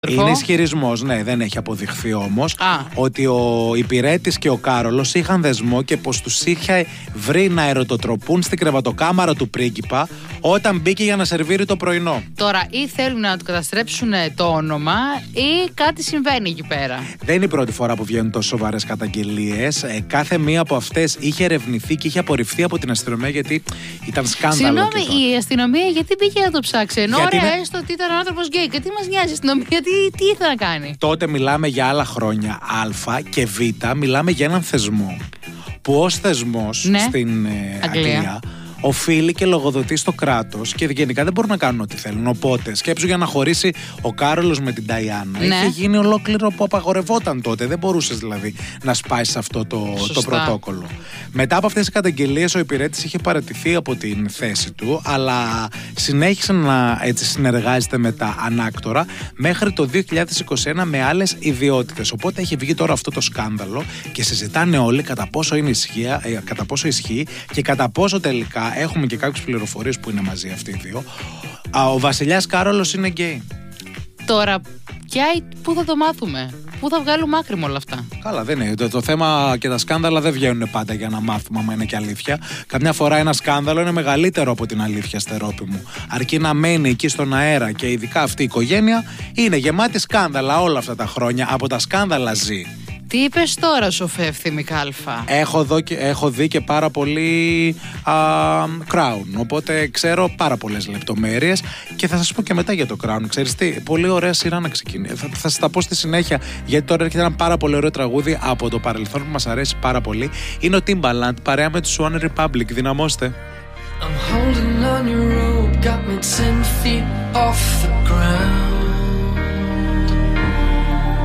Είναι ισχυρισμός, ναι, δεν έχει αποδειχθεί όμως ότι ο υπηρέτης και ο Κάρολος είχαν δεσμό και πως τους είχε βρει να ερωτοτροπούν στην κρεβατοκάμαρα του πρίγκιπα όταν μπήκε για να σερβίρει το πρωινό. Τώρα, ή θέλουν να του καταστρέψουν το όνομα ή κάτι συμβαίνει εκεί πέρα. Δεν είναι η πρώτη φορά που βγαίνουν τόσο σοβαρές καταγγελίες. Κάθε μία από αυτές είχε ερευνηθεί και είχε απορριφθεί από την αστυνομία γιατί ήταν σκάνδαλο. Συγγνώμη, η αστυνομία γιατί πήγε να το ψάξει? Ενώ ωραία, έστω ότι ήταν ο άνθρωπος γκέι. Και τι μας νοιάζει η αστυνομία, τι ήθελε να κάνει? Τότε μιλάμε για άλλα χρόνια Α και Β, μιλάμε για έναν θεσμό που ως θεσμός στην Αγγλία οφείλει και λογοδοτεί στο κράτος και γενικά δεν μπορούν να κάνουν ό,τι θέλουν. Οπότε, σκέψου για να χωρίσει ο Κάρολος με την Νταϊάννα. Είχε γίνει ολόκληρο που απαγορευόταν τότε. Δεν μπορούσες δηλαδή να σπάσεις αυτό το πρωτόκολλο. Μετά από αυτές τις καταγγελίες, ο υπηρέτης είχε παραιτηθεί από την θέση του, αλλά συνέχισε να έτσι συνεργάζεται με τα ανάκτορα μέχρι το 2021 με άλλες ιδιότητες. Οπότε έχει βγει τώρα αυτό το σκάνδαλο και συζητάνε όλοι κατά πόσο ισχύει και κατά πόσο τελικά. Έχουμε και κάποιες πληροφορίες που είναι μαζί αυτοί οι δύο. Ο βασιλιάς Κάρολος είναι γκέι. Τώρα, πού θα το μάθουμε? Πού θα βγάλουμε άκρη με όλα αυτά? Καλά, δεν είναι. Το θέμα και τα σκάνδαλα δεν βγαίνουν πάντα για να μάθουμε άμα είναι και αλήθεια. Καμιά φορά ένα σκάνδαλο είναι μεγαλύτερο από την αλήθεια, Στερόπη μου. Αρκεί να μένει εκεί στον αέρα και ειδικά αυτή η οικογένεια είναι γεμάτη σκάνδαλα όλα αυτά τα χρόνια. Από τα σκάνδαλα ζει. Τι είπες τώρα, Σοφεύθυμη Κάλφα? Έχω δει και πάρα πολύ Crown, οπότε ξέρω πάρα πολλές λεπτομέρειες και θα σας πω και μετά για το Crown. Ξέρεις τι, πολύ ωραία σειρά να ξεκινήσει. Θα σας τα πω στη συνέχεια, γιατί τώρα έρχεται ένα πάρα πολύ ωραίο τραγούδι από το παρελθόν που μας αρέσει πάρα πολύ. Είναι ο Timbaland, παρέα με τους One Republic. Δυναμώστε. I'm holding on your rope, got me 10 feet off the ground.